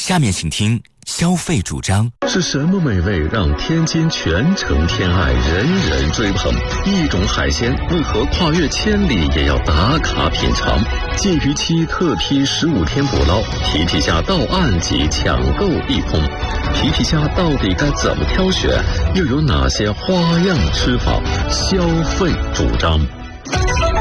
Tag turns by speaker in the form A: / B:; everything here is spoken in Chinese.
A: 下面请听消费主张。
B: 是什么美味让天津全城天爱，人人追捧？一种海鲜为何跨越千里也要打卡品尝？禁渔期特批15天捕捞，皮皮虾到岸即抢购一空。皮皮虾到底该怎么挑选？又有哪些花样吃法？消费主张。